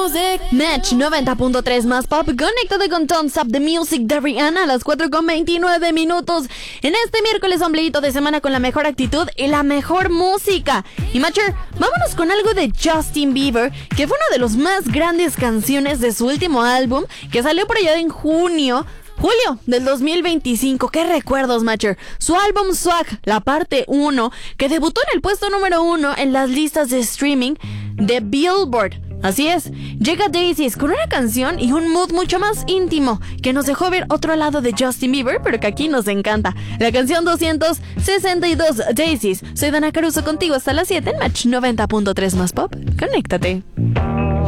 music. Match 90.3 más pop. Conéctate con Don't Stop the Music de Rihanna a las 4:29 en este miércoles ombliguito de semana con la mejor actitud y la mejor música. Y Matcher, vámonos con algo de Justin Bieber, que fue una de las más grandes canciones de su último álbum, que salió por allá en julio del 2025. ¿Qué recuerdos, Matcher? Su álbum Swag, la parte 1, que debutó en el puesto número 1 en las listas de streaming de Billboard. Así es, llega Daisies con una canción y un mood mucho más íntimo, que nos dejó ver otro lado de Justin Bieber, pero que aquí nos encanta. La canción 262, Daisies. Soy Dana Caruso contigo hasta las 7 en Match 90.3 más pop. Conéctate.